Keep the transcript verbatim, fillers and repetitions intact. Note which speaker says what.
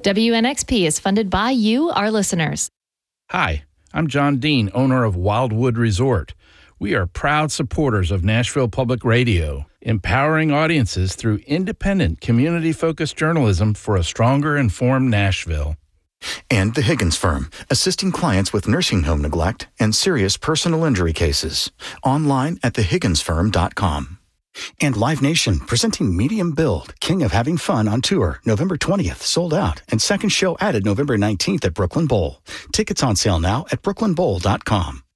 Speaker 1: W N X P is funded by you, our listeners.
Speaker 2: Hi, I'm John Dean, owner of Wildwood Resort. We are proud supporters of Nashville Public Radio, empowering audiences through independent, community-focused journalism for a stronger, informed Nashville.
Speaker 3: And the Higgins Firm, assisting clients with nursing home neglect and serious personal injury cases. Online at the higgins firm dot com. And Live Nation, presenting Medium Build, King of Having Fun on tour, November twentieth, sold out, and second show added November nineteenth at Brooklyn Bowl. Tickets on sale now at brooklyn bowl dot com.